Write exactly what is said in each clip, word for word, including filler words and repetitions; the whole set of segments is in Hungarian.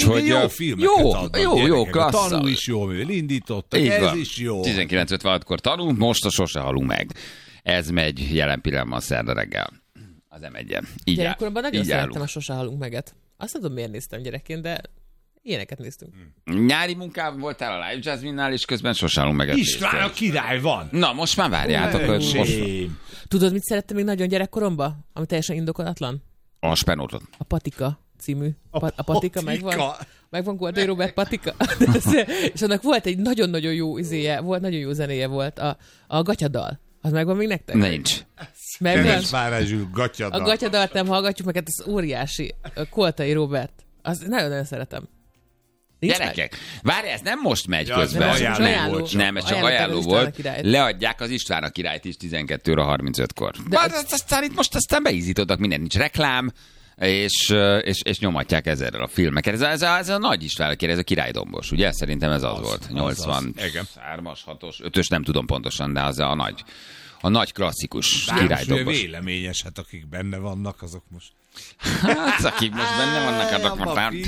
Úgyhogy jó filmeket jó, adnak jó, jó, gyerekek. klassz. A Tanú is jó, elindítottak, Így ez van. is jó. tizenkilenc ötvenhatkor Tanú, most a Sose halunk meg. Ez megy jelen pillanatban szerda reggel. Az em egyen. Így Gyerekkoromban nagyon így szerettem állunk. a Sose halunk meget. Azt nem tudom, miért néztem gyerekként, de ilyeneket néztünk. Nyári munkában voltál a Live Jasmine-nál, és közben Sose halunk meg. István a király van. Na, most már várjátok. Hogy most... Tudod, mit szerettem még nagyon gyerekkoromban? Ami teljesen indokolatlan? A Spenótot. A Patika című. A, pa- a Patika megvan. Megvan Gordai Robert Patika. És annak volt egy nagyon-nagyon jó izéje, volt, nagyon jó zenéje volt. A, a gatyadal. Az megvan még nektek? Nincs. Megvan? Keresvárású gatyadal. A gatyadalt nem hallgatjuk, meg hát az óriási. A Koltai Robert. Az nagyon-nagyon szeretem. Nincs Gyerekek, várj, ez nem most megy Ja, közben. ez nem ajánló ajánló. volt csak. Nem, ez csak Ajánlották ajánló az István a volt. királyt. Leadják az István a királyt is tizenkettő óra harmincötkor. De hát, aztán itt most aztán beízítottak, mindent nincs reklám, és, és, és nyomatják ezerrel a filmeket. Ez a, ez a, ez a nagy István a király, ez a királydombos, ugye? Szerintem ez az, az volt. nyolcvanhármas, hatos, ötös, nem tudom pontosan, de az a nagy, a nagy klasszikus királydombos. Véleményes, hát akik benne vannak, azok most... Hát, akik most benne vannak, azok most már...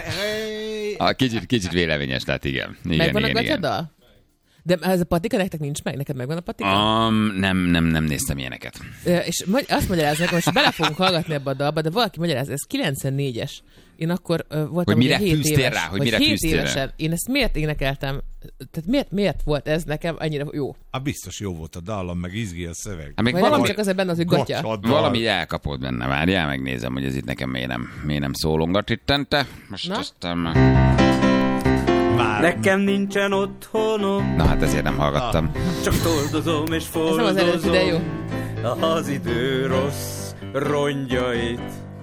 A kicsit, kicsit véleményes, tehát igen. igen Megvan igen, a igen. gatyadal? De ez a Patika nektek nincs meg? Neked megvan a Patika? Um, nem, nem, nem néztem ilyeneket. Ö, és magy- azt magyaráz nekem, most bele fogunk hallgatni ebbe a dalba, de valaki magyaráz, ez kilencvennégyes. Én akkor ö, voltam Hogy mire ugye hét fűztél éves, rá, hogy vagy mire hét fűztél rá? évesen. Én ezt miért énekeltem? Tehát miért, miért volt ez nekem annyira jó? Hát biztos jó volt a dallam, meg izgi a szöveg. Hát még Vagy nem valami, csak azért benne az, hogy gatya. Gatyadal. valami elkapott benne, várjál, megnézem, hogy ez itt nekem miért nem, miért nem szólongat ittente. Most Na? aztán... Már Nekem nincsen otthonom, Na hát ezért nem hallgattam. csak toldozom és Ez nem az eredeti, de jó. fordozom az idő rossz rongyait.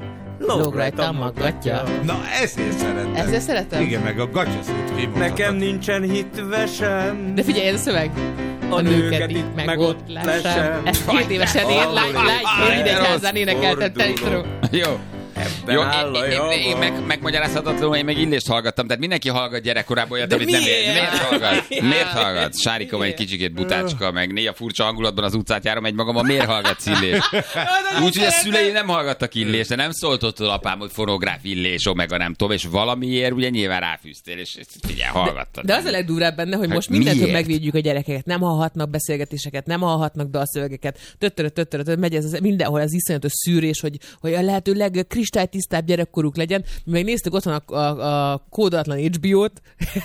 Lóg rajtam a gatya. Na, ezért szeretem. Ezért szeretem? Igen, meg a gatyaszót kimondhatom. Nekem nincsen hitvesem, De figyelj, ez a szöveg. a nőket itt meg ott lesem. Ezt két évesen én, lány, lány, én idegyházán énekeltem, te is Fordulok. tudom. Jó. Ebben Jó, áll a én, én, én, én java. meg, megmagyarázhatatlanul, én meg Illést hallgattam, tehát mindenki hallgat gyerekkorában olyat, De amit nem miért? ér. Miért hallgat? Miért hallgat? Sárika vagy egy Miért? kicsikét butácska, meg néha furcsa hangulatban az utcát járom egy magamban, miért hallgatsz Illést? Úgyhogy a szülei nem hallgattak Illést, de nem szólt ott a apám, hogy fonográf Illés, omega nem tudom, és valamiért ugye nyilván ráfűztél, és figyelj, hallgattad. De az a legdurvább benne, hogy Hát most mindentől miért? megvédjük a gyerekeket. Nem hallhatnak beszélgetéseket, nem hallhatnak dalszövegeket. Töttörö, töttörö, megy ez az, mindenhol az iszonyatos szűrés, hogy, hogy a lehető legkristálytisztább gyerekkoruk legyen. Mi meg néztük otthon a, a, a kódolatlan há bé ó-t,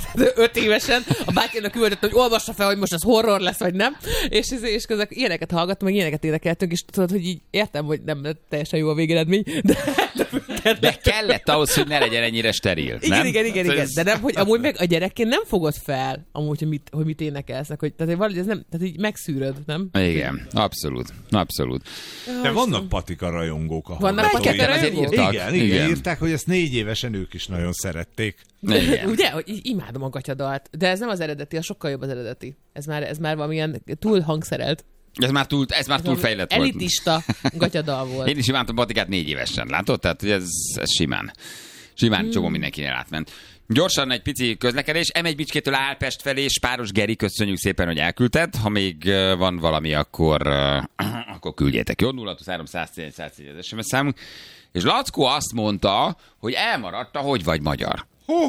öt évesen, a bátyának küldött, hogy olvassa fel, hogy most az horror lesz, vagy nem. És, és közben ilyeneket hallgattam, meg ilyeneket énekeltünk, és tudod, hogy így értem, hogy nem lett teljesen jó a végeredmény, de, de, De kellett ahhoz, hogy ne legyen ennyire steril, igen, nem? igen, igen, igen. De nem, hogy amúgy meg a gyerekként nem fogod fel, amúgy, hogy mit, hogy mit énekelsznek, hogy tehát valahogy ez nem, tehát így megszűröd, nem? Igen, abszolút, abszolút. De vannak patika rajongók. a Vannak hallgatói. patika Igen, ezért rajongók? írtak. Igen, igen, Igen. írták, hogy ezt négy évesen ők is nagyon szerették. Igen. Ugye, hogy így imádom a gatyadalt, de ez nem az eredeti, a sokkal jobb az eredeti. Ez már, ez már valamilyen túl hangszerelt. Ez már túl, ez már túl fejlett volt. Elitista gatyadal volt. Én is imádtam Patikát négy évesen, látod? Tehát hogy ez, ez simán. Simán hmm. csomó mindenkinél átment. Gyorsan egy pici közlekedés. em egy Bicskétől Álpest felé, Spáros Geri, köszönjük szépen, hogy elküldted. Ha még uh, van valami, akkor, uh, akkor küldjétek. Jó, nulla három száz tíz száz tíz es em es számunk. És Lackó azt mondta, hogy elmaradt a Hogy vagy magyar.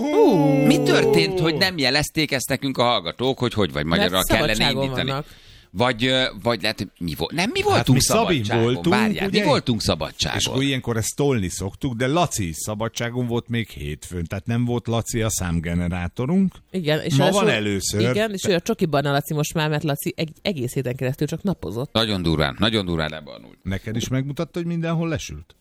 Uh, Mi történt, hogy nem jelezték ezt nekünk a hallgatók, hogy hogy vagy magyarra kellene szabadságon indítani? vannak. Vagy, vagy lehet, hogy mi volt? Nem, mi voltunk Hát mi Szabin szabadságon. voltunk, Várjál, ugye? mi voltunk szabadságon. És akkor ilyenkor ezt tolni szoktuk, de Laci is szabadságon volt még hétfőn, tehát nem volt Laci a számgenerátorunk. Igen, és Ma ráadásul- van először. Igen, és ő a csoki barna Laci most már, mert Laci egy egész héten keresztül csak napozott. Nagyon durván, nagyon durván lebarnult. Neked is megmutatta, hogy mindenhol lesült?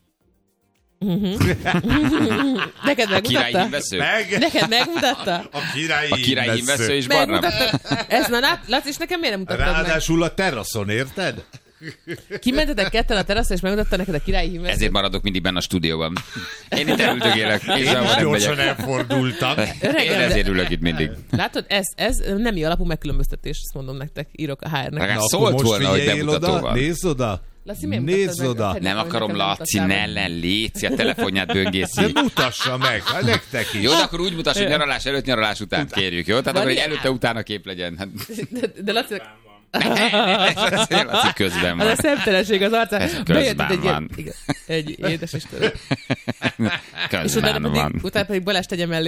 Neked A királyi megmutatta? hímvesző? Meg! Neked megmutatta? A királyi, A királyi hímvesző is barna? Megmutatta? Ez már lát, Laci, és nekem miért nem mutattad meg? Ráadásul a teraszon, érted? Kimentetek ketten a teraszra, és megmutatta neked a királyi hímveszőt? Ezért maradok mindig benne a stúdióban. Én itt elüldögélek. Én Én sehova is nem gyorsan megyek. elfordultam. Én Reggel, ezért de- ülök itt mindig. Látod, ez, ez nemi alapú megkülönböztetés, ezt mondom nektek, írok a há er-nek. Legalább Na, akkor szólt most volna, hogy figyeljél oda, bemutatóval. nézz oda. Laci, miért Nézz mutattad meg? oda. Pedig Nem hogy akarom, nekem Laci, mutattál ne meg. ellen léci, a telefonját böngészi. De mutassa meg, hát nektek is. Jó, de akkor úgy mutass, hogy nyaralás előtt, nyaralás után kérjük, jó? Tehát Van akkor egy ilyen? előtte-utána kép legyen. Hát, De, de Laci, Laci közben az a van. szemtelenség az arcán. Ez Bejött közben egy, ilyen- van. igen, egy édes Isten. És Közben utána pedig, van. utána pedig Balázs tegye mellé